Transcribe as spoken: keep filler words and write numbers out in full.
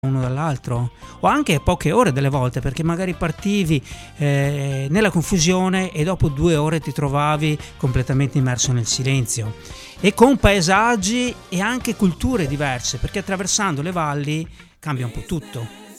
uno dall'altro, o anche poche ore delle volte, perché magari partivi eh, nella confusione e dopo due ore ti trovavi completamente immerso nel silenzio e con paesaggi e anche culture diverse, perché attraversando le valli cambia un po' tutto.